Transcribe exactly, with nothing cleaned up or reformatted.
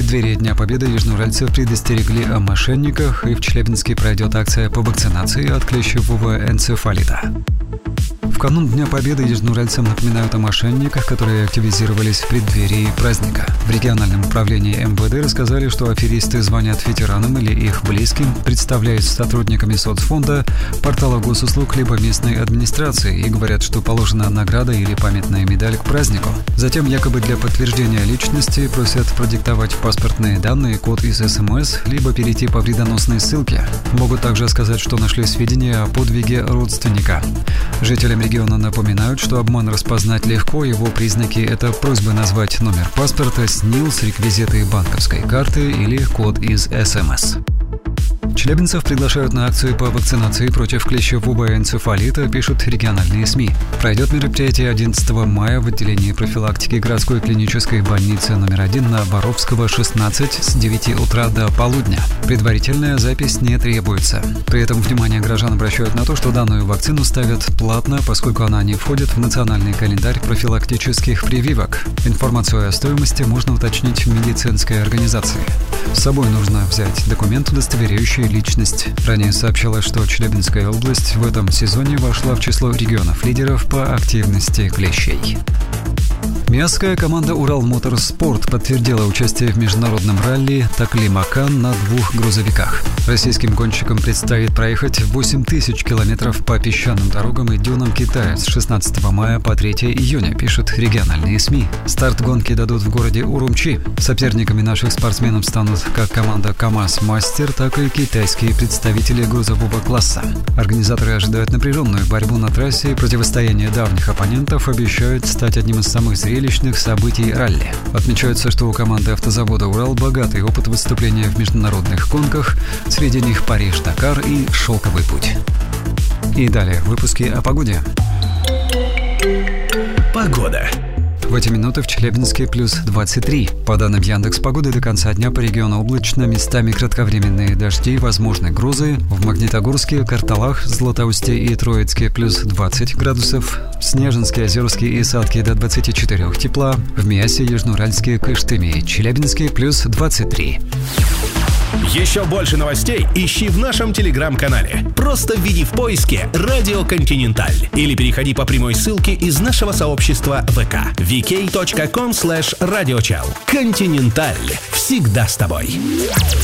преддверии Дня Победы южноуральцев предостерегли о мошенниках, и в Челябинске пройдет акция по вакцинации от клещевого энцефалита. В канун Дня Победы южноуральцам напоминают о мошенниках, которые активизировались в преддверии праздника. В региональном управлении эм вэ дэ рассказали, что аферисты звонят ветеранам или их близким, представляясь сотрудниками соцфонда, портала госуслуг либо местной администрации и говорят, что положена награда или памятная медаль к празднику. Затем якобы для подтверждения личности просят продиктовать паспортные данные, код из эс эм эс, либо перейти по вредоносной ссылке. Могут также сказать, что нашли сведения о подвиге родственника. Жителям региона напоминают, что обман распознать легко, его признаки – это просьбы назвать номер паспорта, СНИЛС, реквизиты банковской карты или код из эс эм эс. Челябинцев приглашают на акцию по вакцинации против клещевого энцефалита, пишут региональные СМИ. Пройдет мероприятие одиннадцатого мая в отделении профилактики городской клинической больницы номер один на Боровского, шестнадцать, с девяти утра до полудня. Предварительная запись не требуется. При этом внимание граждан обращают на то, что данную вакцину ставят платно, поскольку она не входит в национальный календарь профилактических прививок. Информацию о стоимости можно уточнить в медицинской организации. С собой нужно взять документ, удостоверяющий личность. Ранее сообщалось, что Челябинская область в этом сезоне вошла в число регионов-лидеров по активности клещей. Миасская команда «Урал Моторспорт» подтвердила участие в международном ралли «Такли-Макан» на двух грузовиках. Российским гонщикам предстоит проехать восемь тысяч километров по песчаным дорогам и дюнам Китая с шестнадцатого мая по третьего июня, пишут региональные СМИ. Старт гонки дадут в городе Урумчи. Соперниками наших спортсменов станут как команда КамАЗ-Мастер, так и китайские представители грузового класса. Организаторы ожидают напряженную борьбу на трассе, и противостояние давних оппонентов обещают стать одним из самых зрелищных событий ралли. Отмечается, что у команды автозавода «Урал» богатый опыт выступления в международных гонках, среди них Париж-Дакар и Шелковый путь. И далее выпуски о погоде. Погода. В эти минуты в Челябинске плюс двадцать три. По данным Яндекс.Погоды, до конца дня по региону облачно, местами кратковременные дожди, возможны грозы. В Магнитогорске, Карталах, Златоусте и Троицке плюс двадцать градусов. В Снежинске, Озерске и Садке до двадцати четырёх тепла. В Миасе, Южноуральске, Кыштыме и Челябинске плюс двадцать три. Еще больше новостей ищи в нашем телеграм-канале. Просто введи в поиске «Радио Континенталь» или переходи по прямой ссылке из нашего сообщества ВК ви кей точка ком слэш радиочел. Континенталь. Всегда с тобой.